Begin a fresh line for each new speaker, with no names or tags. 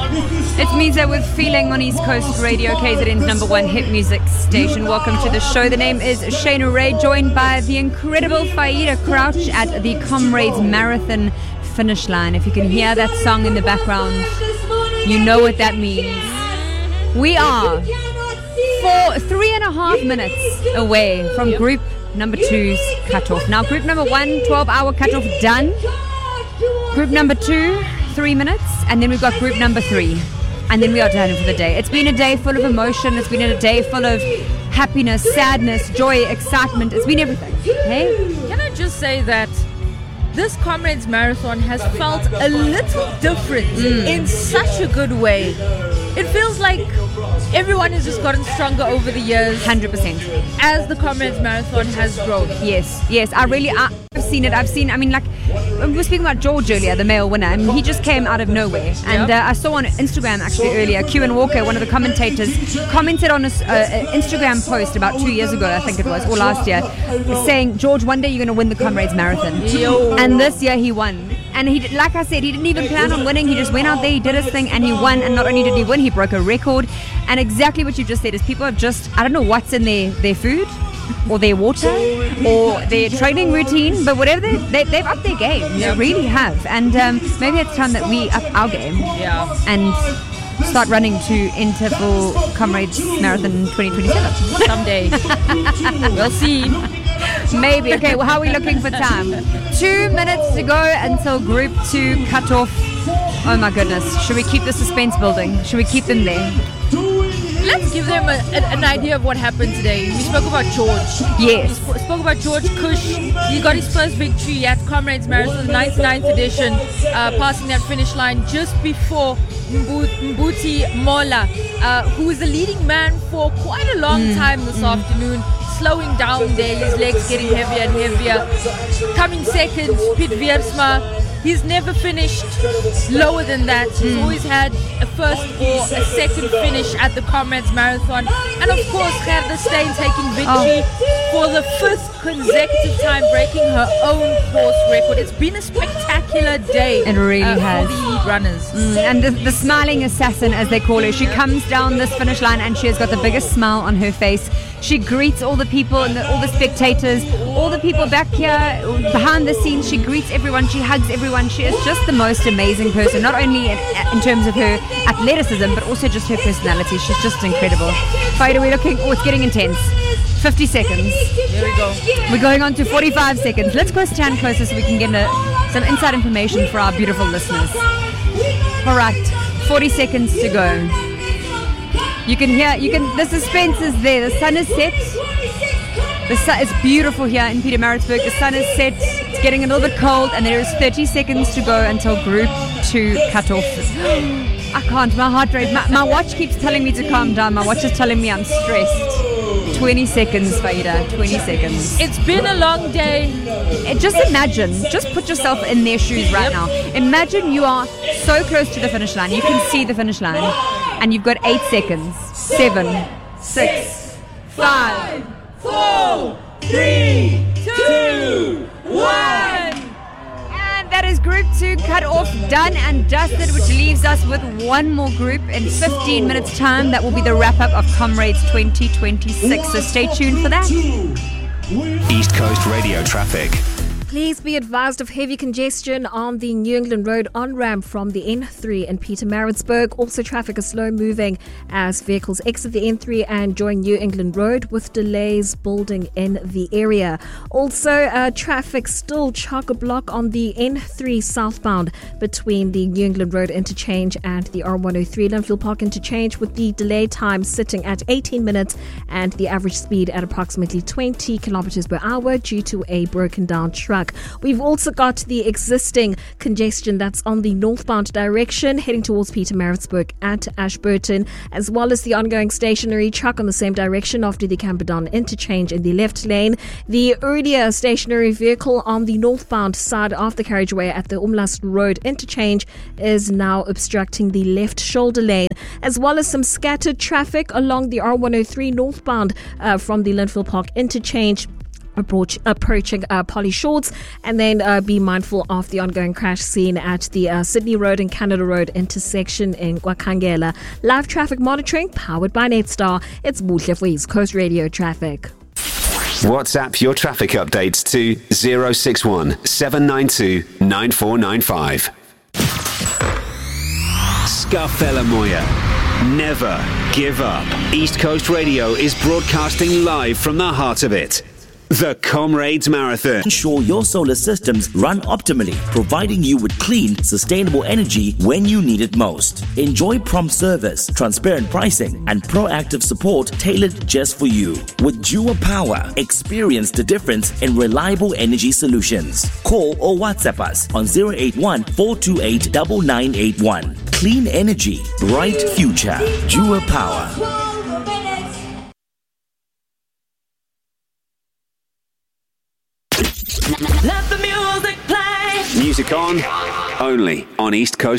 It's Misa with Feeling on East Coast Radio, KZN's number one hit music station. Welcome to the show. The name is Shayna Ray, joined by the incredible Faida Crouch at the Comrades Marathon finish line. If you can hear that song in the background, you know what that means. We are 3.5 minutes away from group number 2's cutoff. Now, group number 1, 12-hour cutoff done. Group number 2, 3 minutes. And then we've got group number 3. And then we are done for the day. It's been a day full of emotion. It's been a day full of happiness, sadness, joy, excitement. It's been everything. Hey?
Can I just say that this Comrades Marathon has felt a little different in such a good way. It feels like everyone has just gotten stronger over the years.
100%.
As the Comrades Marathon has grown.
Yes. I've seen it. We were speaking about George earlier, the male winner, and he just came out of nowhere. And I saw on Instagram actually earlier, Q Walker, one of the commentators, commented on an Instagram post about 2 years ago, I think it was, or last year, saying, George, one day you're going to win the Comrades Marathon. And this year he won. And he, like I said, he didn't even plan on winning. He just went out there, he did his thing, and he won. And not only did he win, he broke a record. And exactly what you just said is people have just, I don't know what's in their food or their water or their training routine, but whatever, they've upped their game. They really have. And maybe it's time that we up our game and start running to Interval Comrades Marathon 2027.
Someday. We'll see.
Maybe. Okay, well, how are we looking for time? 2 minutes to go until Group 2 cutoff. Oh my goodness. Should we keep the suspense building? Should we keep them there?
Let's give them an idea of what happened today. We spoke about George.
Yes.
We spoke about George Kush. He got his first victory at Comrades Marathon, the 99th edition, passing that finish line just before Mbuti Mola, who is the leading man for quite a long time this afternoon. Slowing down there, his legs getting heavier and heavier. Coming second, Piet Wiersma. He's never finished lower than that. He's always had a first or a second finish at the Comrades Marathon. And of course, Gerda Steyn taking victory for the 5th consecutive time, breaking her own course record. It's been a spectacular day.
It really has.
For the elite runners.
And the smiling assassin, as they call her, she comes down this finish line and she has got the biggest smile on her face. She greets all the people and all the spectators, all the people back here behind the scenes. She greets everyone. She hugs everyone. She is just the most amazing person, not only in terms of her athleticism, but also just her personality. She's just incredible. Faida, we're looking, it's getting intense. 50 seconds.
Here we go.
We're going on to 45 seconds. Let's go stand closer so we can get some inside information for our beautiful listeners. All right, 40 seconds to go. The suspense is there. The sun is set. The sun is beautiful here in Pietermaritzburg. The sun is set. It's getting a little bit cold, and there is 30 seconds to go until Group 2 cutoff. I can't. My heart rate. My watch keeps telling me to calm down. My watch is telling me I'm stressed. 20 seconds, Faida. 20 seconds.
It's been a long day.
Just imagine. Just put yourself in their shoes right now. Imagine you are so close to the finish line. You can see the finish line. And you've got 8 seconds. 7, 6, 5, 4, 3, 2, 1. And that is Group 2 cut off, done and dusted, which leaves us with one more group in 15 minutes time. That will be the wrap-up of Comrades 2026. So stay tuned for that.
East Coast Radio traffic.
Please be advised of heavy congestion on the New England Road on-ramp from the N3 in Pietermaritzburg. Also, traffic is slow moving as vehicles exit the N3 and join New England Road, with delays building in the area. Also, traffic still chock-a-block on the N3 southbound between the New England Road interchange and the R103 Linfield Park interchange, with the delay time sitting at 18 minutes and the average speed at approximately 20 kilometers per hour due to a broken down truck. We've also got the existing congestion that's on the northbound direction heading towards Pietermaritzburg at Ashburton, as well as the ongoing stationary truck on the same direction after the Camperdown interchange in the left lane. The earlier stationary vehicle on the northbound side of the carriageway at the Umlast Road interchange is now obstructing the left shoulder lane, as well as some scattered traffic along the R103 northbound from the Linfield Park interchange, approaching Polly Shorts, and then be mindful of the ongoing crash scene at the Sydney Road and Canada Road intersection in Kwakangela. Live traffic monitoring powered by Netstar. It's Buhle for East Coast Radio Traffic.
WhatsApp your traffic updates to 061 792 9495. Scarfella Moya. Never give up. East Coast Radio is broadcasting live from the heart of it. The Comrades Marathon.
Ensure your solar systems run optimally, providing you with clean, sustainable energy when you need it most. Enjoy prompt service, transparent pricing, and proactive support tailored just for you. With Jua Power, experience the difference in reliable energy solutions. Call or WhatsApp us on 081 428 9981. Clean energy, bright future. Jua Power.
Let the music play. Music on, only on East Coast